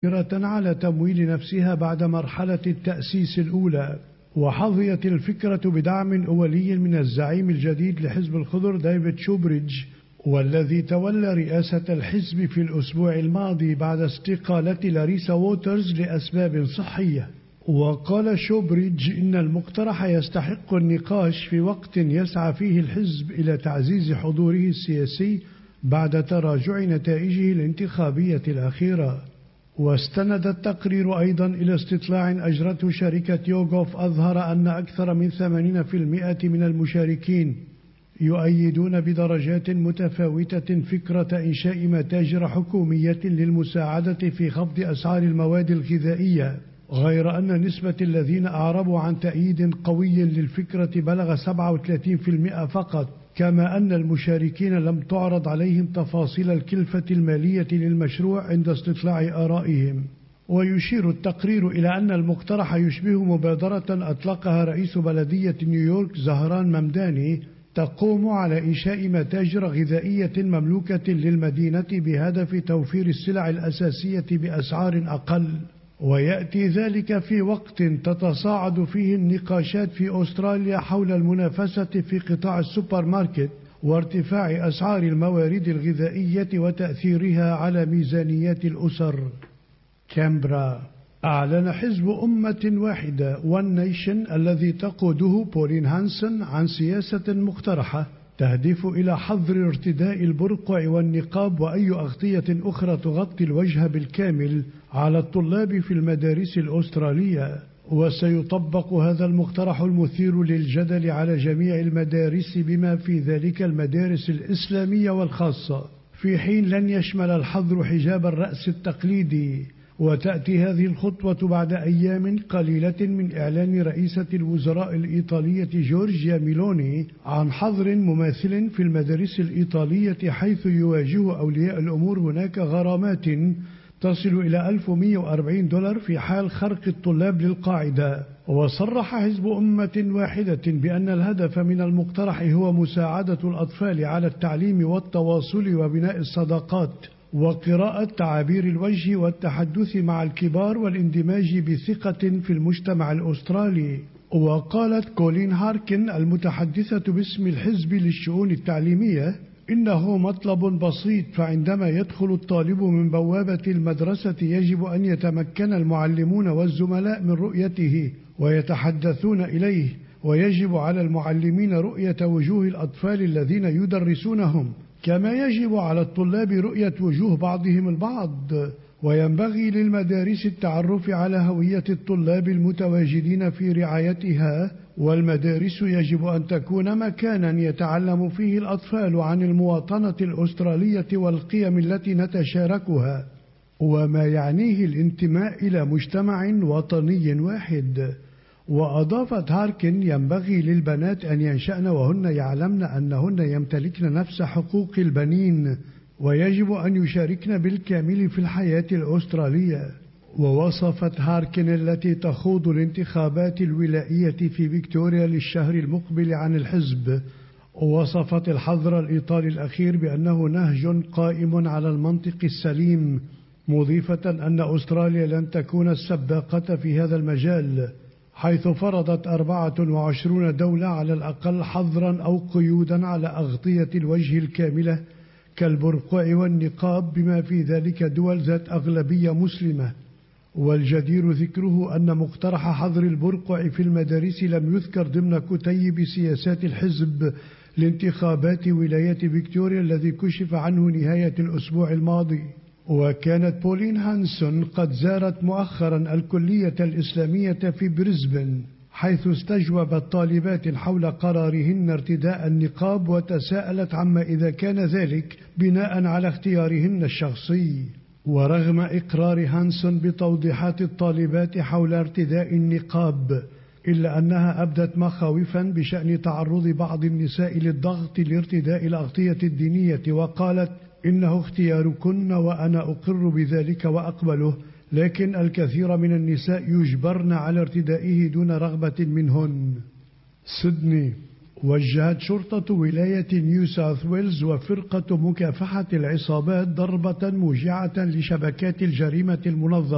قادرة على تمويل نفسها بعد مرحلة التأسيس الأولى. وحظيت الفكرة بدعم أولي من الزعيم الجديد لحزب الخضر ديفيد شوبريدج، والذي تولى رئاسة الحزب في الأسبوع الماضي بعد استقالة لاريسا ووترز لأسباب صحية. وقال شوبريدج إن المقترح يستحق النقاش في وقت يسعى فيه الحزب إلى تعزيز حضوره السياسي بعد تراجع نتائجه الانتخابية الأخيرة. واستند التقرير أيضا إلى استطلاع أجرته شركة يوغوف أظهر أن أكثر من 80% من المشاركين يؤيدون بدرجات متفاوتة فكرة إنشاء متاجر حكومية للمساعدة في خفض أسعار المواد الغذائية، غير أن نسبة الذين أعربوا عن تأييد قوي للفكرة بلغ 37% فقط، كما أن المشاركين لم تعرض عليهم تفاصيل الكلفة المالية للمشروع عند استطلاع آرائهم. ويشير التقرير إلى أن المقترح يشبه مبادرة أطلقها رئيس بلدية نيويورك زهران ممداني تقوم على إنشاء متاجر غذائية مملوكة للمدينة بهدف توفير السلع الأساسية بأسعار أقل. ويأتي ذلك في وقت تتصاعد فيه النقاشات في أستراليا حول المنافسة في قطاع السوبر ماركت وارتفاع أسعار الموارد الغذائية وتأثيرها على ميزانيات الأسر. كامبرا. أعلن حزب أمة واحدة One Nation الذي تقوده بولين هانسون عن سياسة مقترحة تهدف إلى حظر ارتداء البرقع والنقاب وأي أغطية أخرى تغطي الوجه بالكامل على الطلاب في المدارس الأسترالية. وسيطبق هذا المقترح المثير للجدل على جميع المدارس بما في ذلك المدارس الإسلامية والخاصة، في حين لن يشمل الحظر حجاب الرأس التقليدي. وتأتي هذه الخطوة بعد أيام قليلة من إعلان رئيسة الوزراء الإيطالية جورجيا ميلوني عن حظر مماثل في المدارس الإيطالية، حيث يواجه أولياء الأمور هناك غرامات تصل إلى $1140 في حال خرق الطلاب للقاعدة. وصرح حزب أمة واحدة بأن الهدف من المقترح هو مساعدة الأطفال على التعليم والتواصل وبناء الصداقات وقراءة تعابير الوجه والتحدث مع الكبار والاندماج بثقة في المجتمع الأسترالي. وقالت كولين هاركن المتحدثة باسم الحزب للشؤون التعليمية إنه مطلب بسيط، فعندما يدخل الطالب من بوابة المدرسة يجب أن يتمكن المعلمون والزملاء من رؤيته ويتحدثون إليه، ويجب على المعلمين رؤية وجوه الأطفال الذين يدرسونهم، كما يجب على الطلاب رؤية وجوه بعضهم البعض. وينبغي للمدارس التعرف على هوية الطلاب المتواجدين في رعايتها، والمدارس يجب أن تكون مكانا يتعلم فيه الأطفال عن المواطنة الأسترالية والقيم التي نتشاركها وما يعنيه الانتماء إلى مجتمع وطني واحد. وأضافت هاركن ينبغي للبنات أن ينشأن وهن يعلمن أنهن يمتلكن نفس حقوق البنين ويجب أن يشاركن بالكامل في الحياة الأسترالية. ووصفت هاركن التي تخوض الانتخابات الولائية في فيكتوريا للشهر المقبل عن الحزب، ووصفت الحظر الإيطالي الأخير بأنه نهج قائم على المنطق السليم، مضيفة أن أستراليا لن تكون السباقة في هذا المجال، حيث فرضت 24 دولة على الأقل حظرا أو قيودا على أغطية الوجه الكاملة كالبرقع والنقاب، بما في ذلك دول ذات أغلبية مسلمة. والجدير ذكره أن مقترح حظر البرقع في المدارس لم يذكر ضمن كتيب سياسات الحزب لانتخابات ولاية فيكتوريا الذي كشف عنه نهاية الأسبوع الماضي. وكانت بولين هانسون قد زارت مؤخرا الكلية الإسلامية في بريسبن، حيث استجوبت طالبات حول قرارهن ارتداء النقاب وتساءلت عما إذا كان ذلك بناء على اختيارهن الشخصي. ورغم إقرار هانسون بتوضيحات الطالبات حول ارتداء النقاب، إلا أنها أبدت مخاوفا بشأن تعرض بعض النساء للضغط لارتداء الأغطية الدينية، وقالت إنه اختياركن وأنا أقر بذلك وأقبله، لكن الكثير من النساء يجبرن على ارتدائه دون رغبة منهن. سيدني. وجهت شرطة ولاية نيو ساوث ويلز وفرقة مكافحة العصابات ضربة موجعة لشبكات الجريمة المنظمة